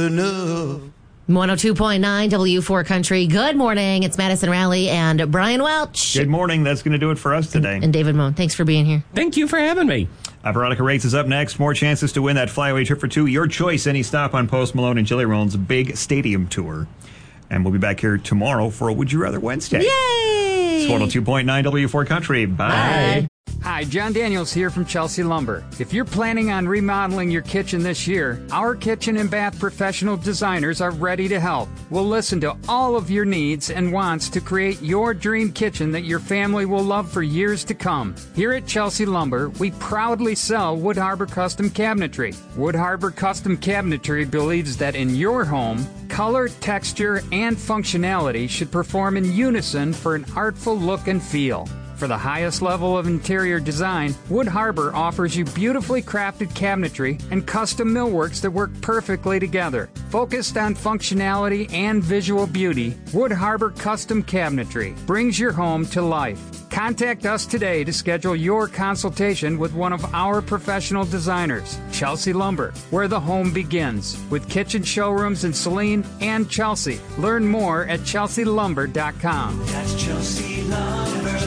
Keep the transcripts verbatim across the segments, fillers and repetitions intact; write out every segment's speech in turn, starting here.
enough. one oh two point nine W four Country. Good morning. It's Madison Rowley and Brian Welch. Good morning. That's going to do it for us today. And, and David Moon. Thanks for being here. Thank you for having me. Uh, Veronica Rates is up next. More chances to win that flyaway trip for two. Your choice. Any stop on Post Malone and Jelly Roll's big stadium tour. And we'll be back here tomorrow for a Would You Rather Wednesday. Yay! It's one oh two point nine W four Country. Bye. Bye. Hi, John Daniels here from Chelsea Lumber. If you're planning on remodeling your kitchen this year, our kitchen and bath professional designers are ready to help. We'll listen to all of your needs and wants to create your dream kitchen that your family will love for years to come. Here at Chelsea Lumber, we proudly sell Wood Harbor Custom Cabinetry. Wood Harbor Custom Cabinetry believes that in your home, color, texture, and functionality should perform in unison for an artful look and feel. For the highest level of interior design, Wood Harbor offers you beautifully crafted cabinetry and custom millworks that work perfectly together. Focused on functionality and visual beauty, Wood Harbor Custom Cabinetry brings your home to life. Contact us today to schedule your consultation with one of our professional designers, Chelsea Lumber, where the home begins, with kitchen showrooms in Saline and Chelsea. Learn more at chelsea lumber dot com. That's Chelsea Lumber.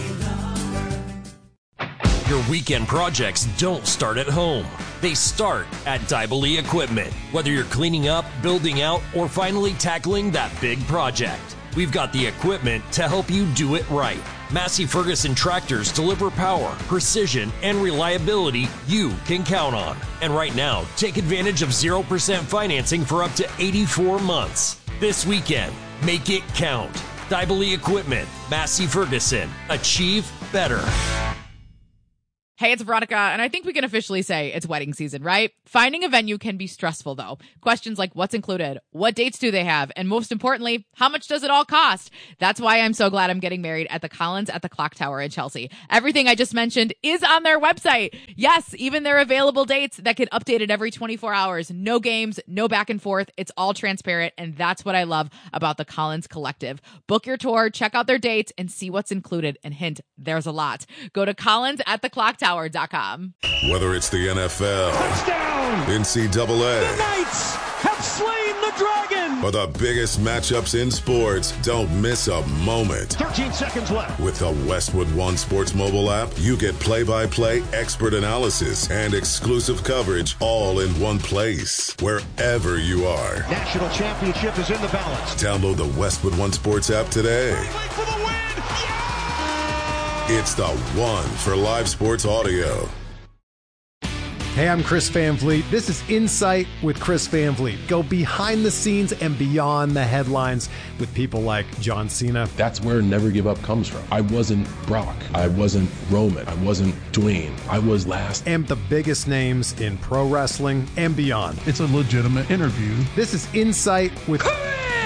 Your weekend projects don't start at home. They start at Dybally Equipment. Whether you're cleaning up, building out, or finally tackling that big project, we've got the equipment to help you do it right. Massey Ferguson tractors deliver power, precision, and reliability you can count on. And right now, take advantage of zero percent financing for up to eighty-four months. This weekend, make it count. Dybally Equipment, Massey Ferguson. Achieve better. Hey, it's Veronica, and I think we can officially say it's wedding season, right? Finding a venue can be stressful, though. Questions like what's included, what dates do they have, and most importantly, how much does it all cost? That's why I'm so glad I'm getting married at the Collins at the Clock Tower in Chelsea. Everything I just mentioned is on their website. Yes, even their available dates that get updated every twenty-four hours. No games, no back and forth. It's all transparent, and that's what I love about the Collins Collective. Book your tour, check out their dates, and see what's included. And hint, there's a lot. Go to Collins at the Clock Tower. Whether it's the N F L, Touchdown! N C double A, the Knights have slain the dragon, or the biggest matchups in sports, don't miss a moment. thirteen seconds left. With the Westwood One Sports mobile app, you get play-by-play, expert analysis, and exclusive coverage all in one place, wherever you are. National championship is in the balance. Download the Westwood One Sports app today. For the win! Yeah! It's the one for live sports audio. Hey, I'm Chris Van Vliet. This is Insight with Chris Van Vliet. Go behind the scenes and beyond the headlines with people like John Cena. That's where Never Give Up comes from. I wasn't Brock. I wasn't Roman. I wasn't Dwayne. I was last. And the biggest names in pro wrestling and beyond. It's a legitimate interview. This is Insight with Chris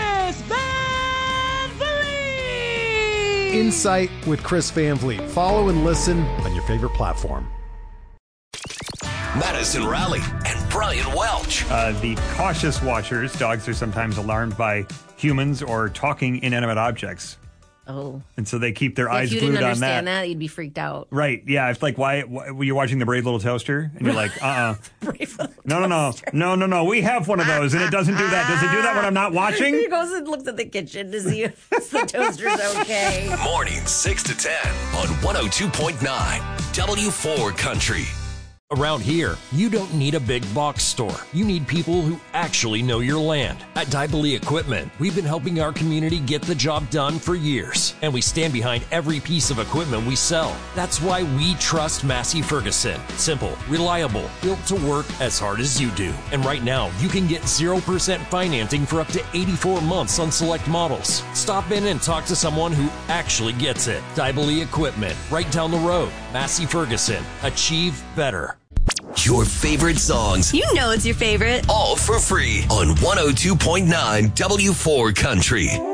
Van Vliet. Insight with Chris Van Vliet. Follow and listen on your favorite platform. Madison Rowley and Brian Welch. Uh, the cautious watchers, dogs are sometimes alarmed by humans or talking inanimate objects. Oh. And so they keep their if eyes you glued didn't on understand that. that, you'd be freaked out. Right. Yeah. It's like, why, why you're watching the Brave Little Toaster and you're like, uh-uh. Brave Little no, no, no. Toaster. No, no, no. We have one of those and it doesn't do that. Does it do that when I'm not watching? He goes and looks at the kitchen to see if the toaster's okay. Morning six to ten on one oh two point nine W four Country. Around here, you don't need a big box store. You need people who actually know your land. At Dybally Equipment, we've been helping our community get the job done for years, and we stand behind every piece of equipment we sell. That's why we trust Massey Ferguson. Simple, reliable, built to work as hard as you do. And right now, you can get zero percent financing for up to eighty-four months on select models. Stop in and talk to someone who actually gets it. Dybally Equipment, right down the road. Massey Ferguson. Achieve better. Your favorite songs. You know it's your favorite. All for free on one oh two point nine W four Country.